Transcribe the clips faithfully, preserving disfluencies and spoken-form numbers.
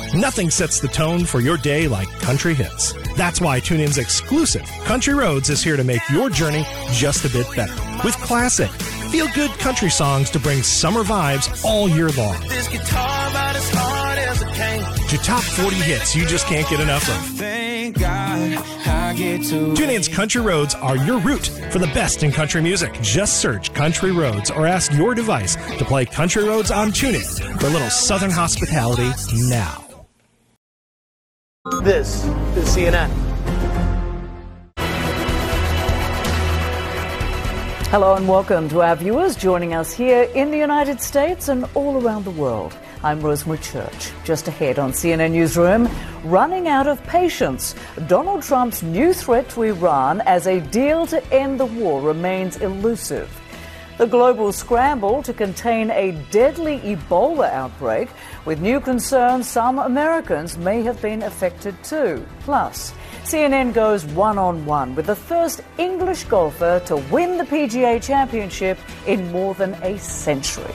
Nothing sets the tone for your day like country hits. That's why TuneIn's exclusive Country Roads is here to make your journey just a bit better. With classic, feel-good country songs to bring summer vibes all year long. This guitar about as hard as it can. To top forty hits you just can't get enough of. Thank God I get to TuneIn's Country Roads are your route for the best in country music. Just search Country Roads or ask your device to play Country Roads on TuneIn for a little Southern hospitality now. This is C N N. Hello and welcome to our viewers joining us here in the United States and all around the world. I'm Rosemary Church. Just ahead on C N N Newsroom, running out of patience. Donald Trump's new threat to Iran as a deal to end the war remains elusive. The global scramble to contain a deadly Ebola outbreak, with new concerns some Americans may have been affected too. Plus, C N N goes one-on-one with the first English golfer to win the P G A Championship in more than a century.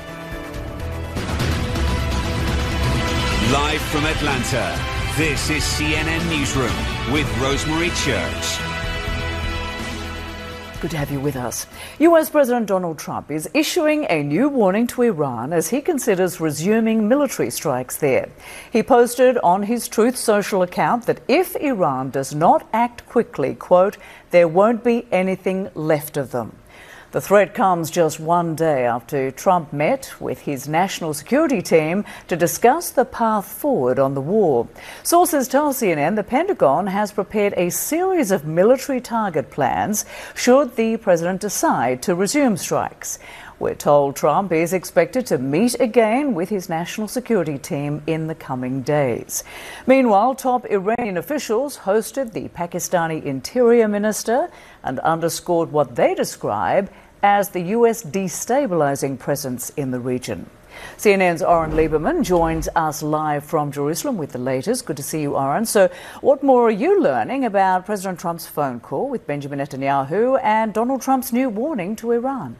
Live from Atlanta, this is C N N Newsroom with Rosemary Church. Good to have you with us. U S President Donald Trump is issuing a new warning to Iran as he considers resuming military strikes there. He posted on his Truth Social account that if Iran does not act quickly, quote, there won't be anything left of them. The threat comes just one day after Trump met with his national security team to discuss the path forward on the war. Sources tell C N N the Pentagon has prepared a series of military target plans should the president decide to resume strikes. We're told Trump is expected to meet again with his national security team in the coming days. Meanwhile, top Iranian officials hosted the Pakistani Interior Minister and underscored what they describe as the U S destabilizing presence in the region. C N N's Oren Lieberman joins us live from Jerusalem with the latest. Good to see you, Oren. So what more are you learning about President Trump's phone call with Benjamin Netanyahu and Donald Trump's new warning to Iran?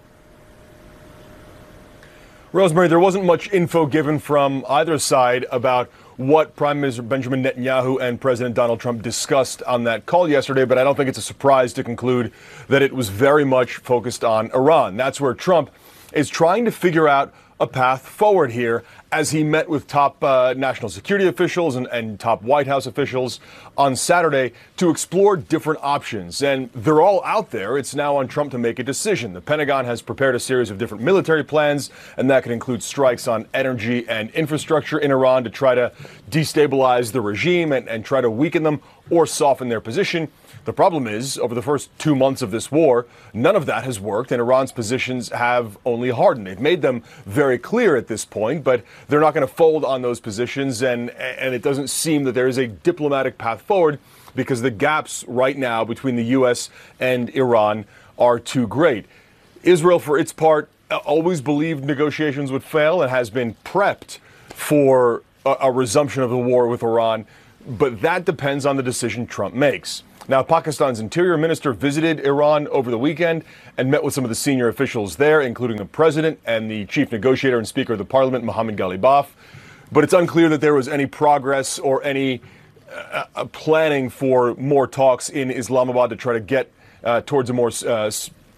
Rosemary, there wasn't much info given from either side about what Prime Minister Benjamin Netanyahu and President Donald Trump discussed on that call yesterday, but I don't think it's a surprise to conclude that it was very much focused on Iran. That's where Trump is trying to figure out a path forward here as he met with top uh, national security officials and, and top White House officials on Saturday to explore different options. And they're all out there. It's now on Trump to make a decision. The Pentagon has prepared a series of different military plans, and that could include strikes on energy and infrastructure in Iran to try to destabilize the regime and, and try to weaken them or soften their position. The problem is, over the first two months of this war, none of that has worked, and Iran's positions have only hardened. They've made them very clear at this point, but they're not going to fold on those positions, and, and it doesn't seem that there is a diplomatic path forward because the gaps right now between the U S and Iran are too great. Israel, for its part, always believed negotiations would fail and has been prepped for a, a resumption of the war with Iran, but that depends on the decision Trump makes. Now, Pakistan's interior minister visited Iran over the weekend and met with some of the senior officials there, including the president and the chief negotiator and speaker of the parliament, Mohammad Ghalibaf. But it's unclear that there was any progress or any uh, uh, planning for more talks in Islamabad to try to get uh, towards a more uh,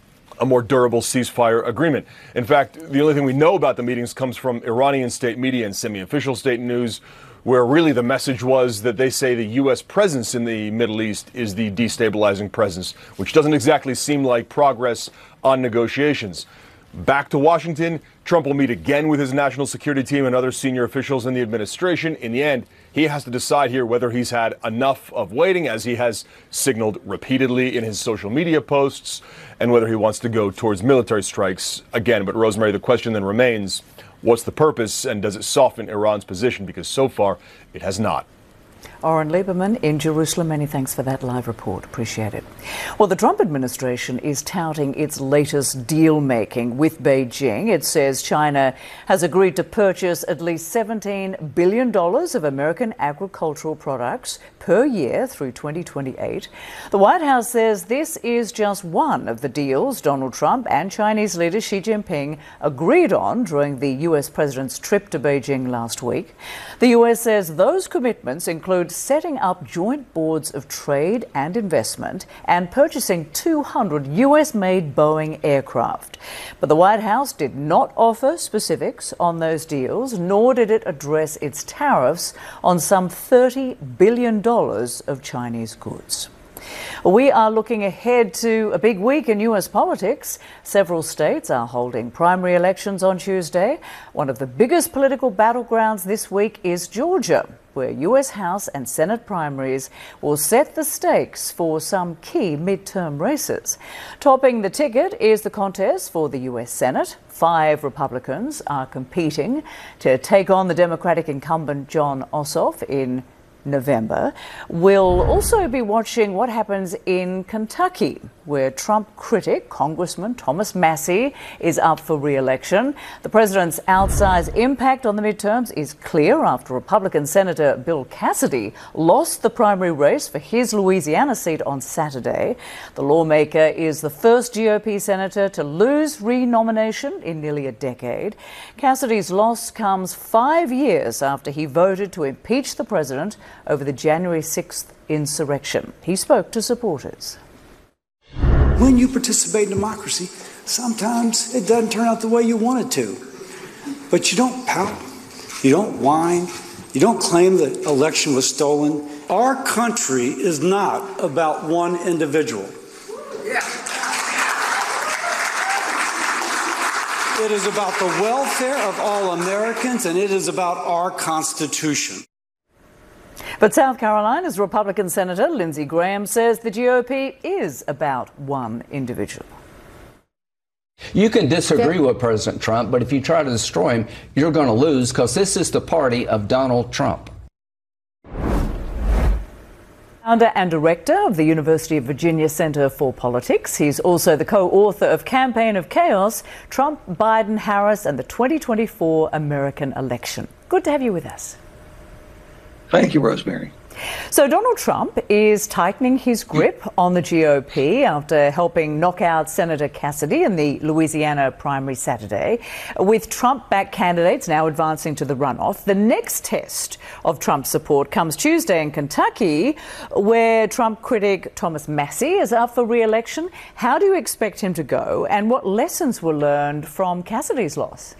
a more durable ceasefire agreement. In fact, the only thing we know about the meetings comes from Iranian state media and semi-official state news, where really the message was that they say the U S presence in the Middle East is the destabilizing presence, which doesn't exactly seem like progress on negotiations. Back to Washington, Trump will meet again with his national security team and other senior officials in the administration. In the end, he has to decide here whether he's had enough of waiting, as he has signaled repeatedly in his social media posts, and whether he wants to go towards military strikes again. But Rosemary, the question then remains, what's the purpose, and does it soften Iran's position? Because so far, it has not. Oren Lieberman in Jerusalem, many thanks for that live report. Appreciate it. Well, the Trump administration is touting its latest deal-making with Beijing. It says China has agreed to purchase at least seventeen billion dollars of American agricultural products per year through twenty twenty-eight. The White House says this is just one of the deals Donald Trump and Chinese leader Xi Jinping agreed on during the U S president's trip to Beijing last week. The U S says those commitments include setting up joint boards of trade and investment and purchasing two hundred U S-made Boeing aircraft. But the White House did not offer specifics on those deals, nor did it address its tariffs on some thirty billion dollars of Chinese goods. We are looking ahead to a big week in U S politics. Several states are holding primary elections on Tuesday. One of the biggest political battlegrounds this week is Georgia, where U S House and Senate primaries will set the stakes for some key midterm races. Topping the ticket is the contest for the U S Senate. Five Republicans are competing to take on the Democratic incumbent Jon Ossoff in November. We'll also be watching what happens in Kentucky, where Trump critic Congressman Thomas Massie is up for re-election. The president's outsized impact on the midterms is clear after Republican Senator Bill Cassidy lost the primary race for his Louisiana seat on Saturday. The lawmaker is the first G O P senator to lose re-nomination in nearly a decade. Cassidy's loss comes five years after he voted to impeach the president over the January sixth insurrection. He spoke to supporters. When you participate in democracy, sometimes it doesn't turn out the way you want it to. But you don't pout, you don't whine, you don't claim the election was stolen. Our country is not about one individual. Yeah. It is about the welfare of all Americans, and it is about our Constitution. But South Carolina's Republican Senator Lindsey Graham says the G O P is about one individual. You can disagree with President Trump, but if you try to destroy him, you're going to lose, because this is the party of Donald Trump. Founder and director of the University of Virginia Center for Politics. He's also the co-author of Campaign of Chaos, Trump, Biden, Harris, and the twenty twenty-four American election. Good to have you with us. Thank you, Rosemary. So Donald Trump is tightening his grip on the G O P after helping knock out Senator Cassidy in the Louisiana primary Saturday. With Trump-backed candidates now advancing to the runoff, the next test of Trump's support comes Tuesday in Kentucky, where Trump critic Thomas Massie is up for re-election. How do you expect him to go, and what lessons were learned from Cassidy's loss?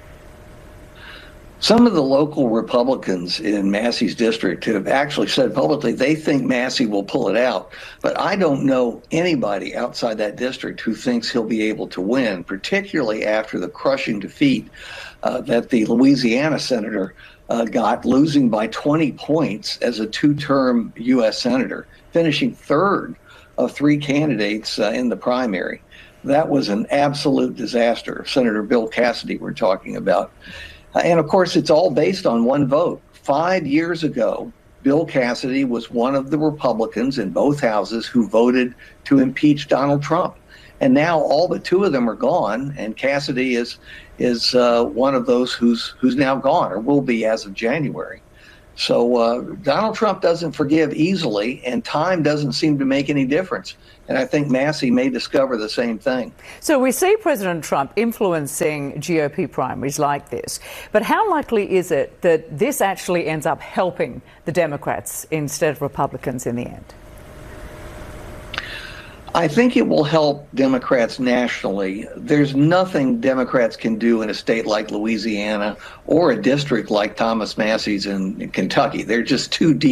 Some of the local Republicans in Massie's district have actually said publicly they think Massie will pull it out. But I don't know anybody outside that district who thinks he'll be able to win, particularly after the crushing defeat uh, that the Louisiana senator uh, got, losing by twenty points as a two-term U S senator, finishing third of three candidates uh, in the primary. That was an absolute disaster. Senator Bill Cassidy we're talking about. And of course, it's all based on one vote. Five years ago, Bill Cassidy was one of the Republicans in both houses who voted to impeach Donald Trump. And now all but two of them are gone, and Cassidy is is uh, one of those who's who's now gone, or will be as of January. So uh, Donald Trump doesn't forgive easily, and time doesn't seem to make any difference. And I think Massie may discover the same thing. So we see President Trump influencing G O P primaries like this. But how likely is it that this actually ends up helping the Democrats instead of Republicans in the end? I think it will help Democrats nationally. There's nothing Democrats can do in a state like Louisiana or a district like Thomas Massie's in Kentucky. They're just too deep.